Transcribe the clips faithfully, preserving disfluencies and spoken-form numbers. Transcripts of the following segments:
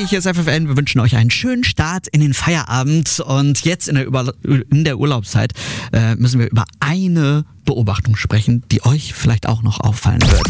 hier ist F F N. Wir wünschen euch einen schönen Start in den Feierabend. Und jetzt in der, Über- in der Urlaubszeit äh, müssen wir über eine Beobachtung sprechen, die euch vielleicht auch noch auffallen wird.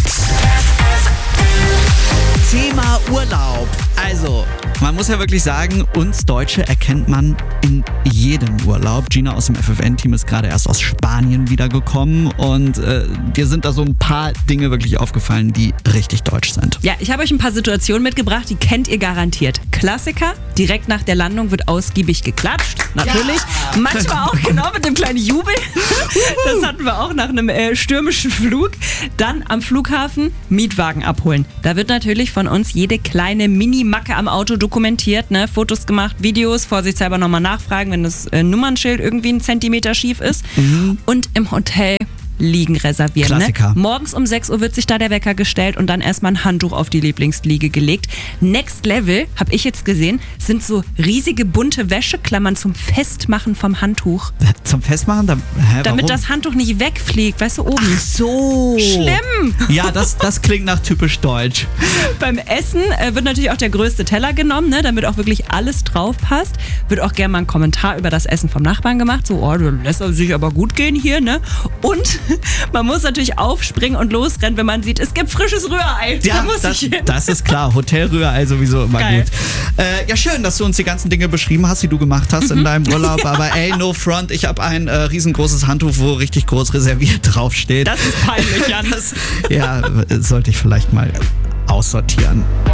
Thema Urlaub. Also, man muss ja wirklich sagen, uns Deutsche erkennt man in jedem Urlaub. Gina aus dem F F N-Team ist gerade erst aus Spanien wiedergekommen und äh, dir sind da so ein paar Dinge wirklich aufgefallen, die richtig deutsch sind. Ja, ich habe euch ein paar Situationen mitgebracht, die kennt ihr garantiert. Klassiker, direkt nach der Landung wird ausgiebig geklatscht, natürlich. Ja. Manchmal auch genau mit dem kleinen Jubel. Das hatten wir auch nach einem äh, stürmischen Flug. Dann am Flughafen Mietwagen abholen. Da wird natürlich von uns jede kleine Mini-Macke am Auto dokumentiert, ne? Fotos gemacht, Videos, vorsichtshalber nochmal nachfragen, wenn das äh, Nummernschild irgendwie einen Zentimeter schief ist. Mhm. Und im Hotel Liegen reservieren. Klassiker. Ne? Morgens um sechs Uhr wird sich da der Wecker gestellt und dann erstmal ein Handtuch auf die Lieblingsliege gelegt. Next Level, habe ich jetzt gesehen, sind so riesige bunte Wäscheklammern zum Festmachen vom Handtuch. Zum Festmachen? Da, hä, Damit warum? das Handtuch nicht wegfliegt, weißt du, oben. Ach so. Schlimm. Ja, das, das klingt nach typisch deutsch. Beim Essen äh, wird natürlich auch der größte Teller genommen, ne, damit auch wirklich alles drauf passt. Wird auch gerne mal ein Kommentar über das Essen vom Nachbarn gemacht. So, oh, du lässt sich aber gut gehen hier, ne? Und man muss natürlich aufspringen und losrennen, wenn man sieht, es gibt frisches Rührei. Ja, da muss das, ich hin. das ist klar. Hotelrührei sowieso immer Geil. gut. Äh, ja, schön, dass du uns die ganzen Dinge beschrieben hast, die du gemacht hast mhm. in deinem Urlaub. Ja. Aber ey, no front, ich habe ein äh, riesengroßes Handtuch, wo richtig groß reserviert draufsteht. Das ist peinlich, Jan. Das, ja, sollte ich vielleicht mal aussortieren.